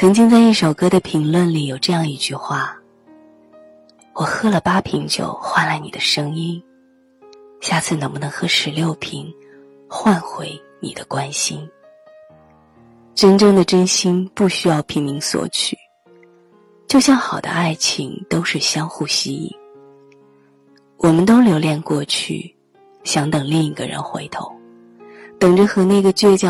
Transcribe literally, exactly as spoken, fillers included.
曾经在一首歌的评论里有这样一句话：我喝了八瓶酒换来你的声音，下次能不能喝十六瓶换回你的关心？真正的真心不需要拼命索取，就像好的爱情都是相互吸引。我们都留恋过去，想等另一个人回头，等着和那个倔强